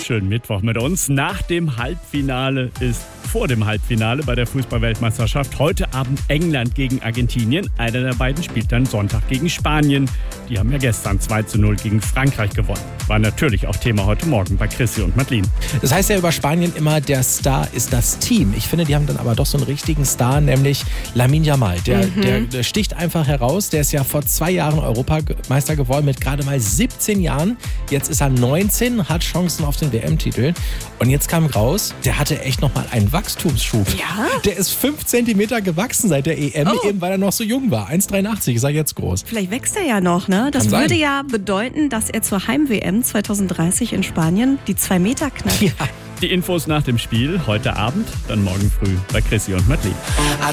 schönen Mittwoch mit uns. Nach dem Halbfinale ist vor dem Halbfinale bei der Fußball-Weltmeisterschaft heute Abend England gegen Argentinien. Einer der beiden spielt dann Sonntag gegen Spanien. Die haben ja gestern 2:0 gegen Frankreich gewonnen. War natürlich auch Thema heute Morgen bei Chrissy und Madeline. Das heißt ja über Spanien immer, der Star ist das Team. Ich finde, die haben dann aber doch so einen richtigen Star, nämlich Lamine Yamal. Der sticht einfach heraus. Der ist ja vor 2 Jahren Europameister geworden mit gerade mal 17 Jahren. Jetzt ist er 19, hat Chancen auf den WM-Titel. Und jetzt kam raus, der hatte echt nochmal einen Wachstumsschub. Ja? Der ist 5 Zentimeter gewachsen seit der EM, eben weil er noch so jung war. 1,83 ist er jetzt groß. Vielleicht wächst er ja noch, ne? Das Kann sein. würde ja bedeuten, dass er zur Heim-WM 2030 in Spanien die 2 Meter knackt. Ja. Die Infos nach dem Spiel heute Abend, dann morgen früh bei Chrissy und Madeline.